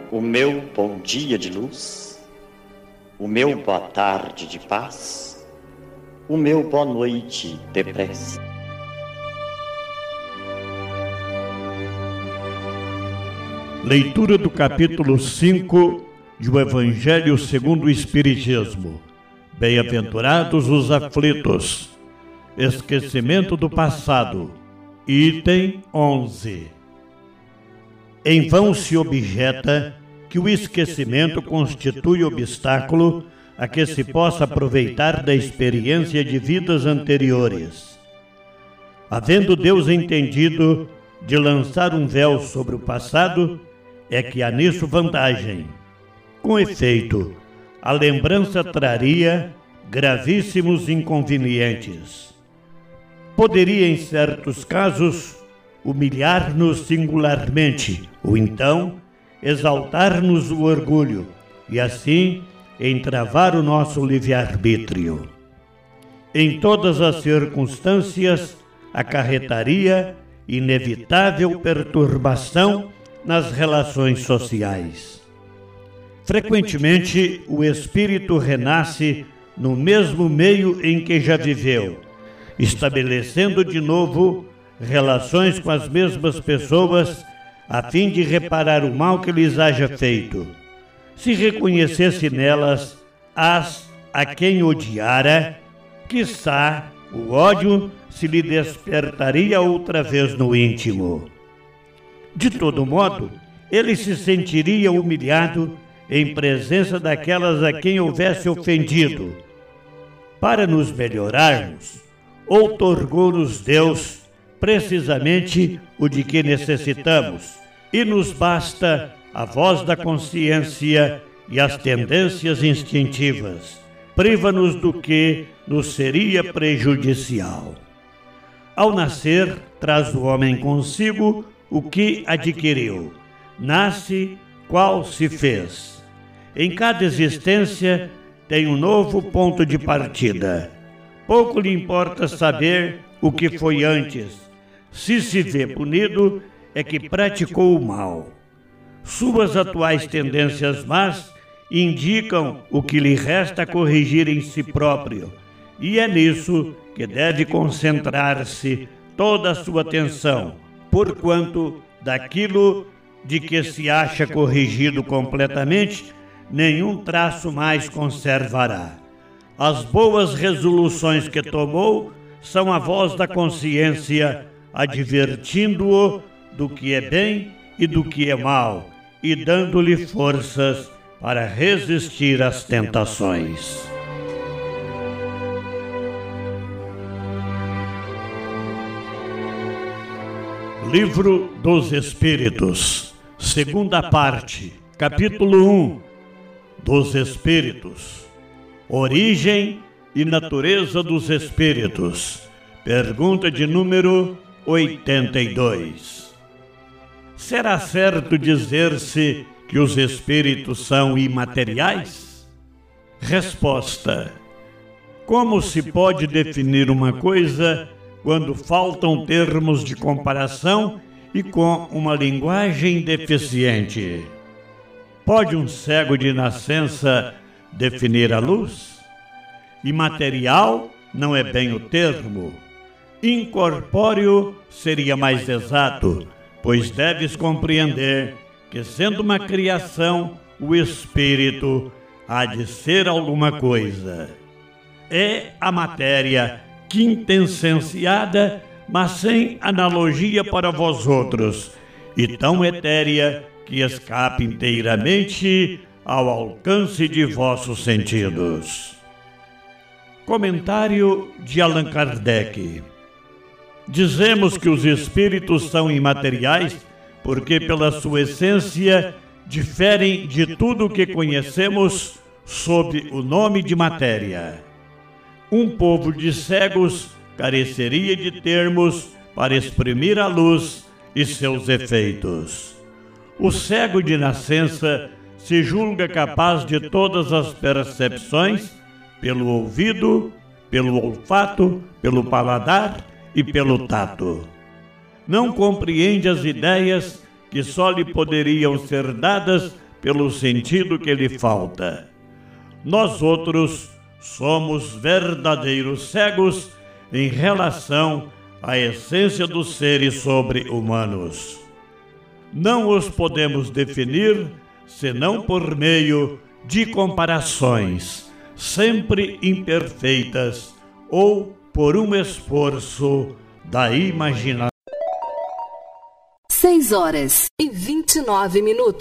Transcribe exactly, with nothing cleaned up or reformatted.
o meu bom dia de luz, o meu boa tarde de paz, o meu boa noite de prece. Leitura do capítulo cinco do Evangelho segundo o Espiritismo. Bem-aventurados os aflitos. Esquecimento do passado. Item onze. Em vão se objeta que o esquecimento constitui obstáculo a que se possa aproveitar da experiência de vidas anteriores. Havendo Deus entendido de lançar um véu sobre o passado, é que há nisso vantagem. Com efeito, a lembrança traria gravíssimos inconvenientes. Poderia, em certos casos, humilhar-nos singularmente, ou então exaltar-nos o orgulho, e assim entravar o nosso livre-arbítrio. Em todas as circunstâncias, acarretaria inevitável perturbação nas relações sociais. Frequentemente, o espírito renasce no mesmo meio em que já viveu, estabelecendo de novo relações com as mesmas pessoas, a fim de reparar o mal que lhes haja feito. Se reconhecesse nelas as a quem odiara, quiçá o ódio se lhe despertaria outra vez no íntimo. De todo modo, ele se sentiria humilhado em presença daquelas a quem houvesse ofendido. Para nos melhorarmos, outorgou-nos Deus precisamente o de que necessitamos, e nos basta a voz da consciência e as tendências instintivas. Priva-nos do que nos seria prejudicial. Ao nascer, traz o homem consigo o que adquiriu. Nasce qual se fez. Em cada existência tem um novo ponto de partida. Pouco lhe importa saber o que foi antes. Se se vê punido, é que praticou o mal. Suas atuais tendências más indicam o que lhe resta corrigir em si próprio, e é nisso que deve concentrar-se toda a sua atenção, porquanto daquilo de que se acha corrigido completamente, nenhum traço mais conservará. As boas resoluções que tomou são a voz da consciência, advertindo-o do que é bem e do que é mal, e dando-lhe forças para resistir às tentações. Livro dos Espíritos, segunda parte, capítulo um, dos Espíritos. Origem e natureza dos Espíritos. Pergunta de número oitenta e dois. Será certo dizer-se que os espíritos são imateriais? Resposta: como se pode definir uma coisa quando faltam termos de comparação e com uma linguagem deficiente? Pode um cego de nascença definir a luz? Imaterial não é bem o termo. Incorpóreo seria mais exato, pois deves compreender que, sendo uma criação, o espírito há de ser alguma coisa. É a matéria quintessenciada, mas sem analogia para vós outros, e tão etérea que escapa inteiramente ao alcance de vossos sentidos. Comentário de Allan Kardec. Dizemos que os espíritos são imateriais porque, pela sua essência, diferem de tudo o que conhecemos sob o nome de matéria. Um povo de cegos careceria de termos para exprimir a luz e seus efeitos. O cego de nascença se julga capaz de todas as percepções, pelo ouvido, pelo olfato, pelo paladar e pelo tato. Não compreende as ideias que só lhe poderiam ser dadas pelo sentido que lhe falta. Nós outros somos verdadeiros cegos em relação à essência dos seres sobre-humanos. Não os podemos definir senão por meio de comparações, sempre imperfeitas, ou por um esforço da imaginação. Seis horas e vinte e nove minutos.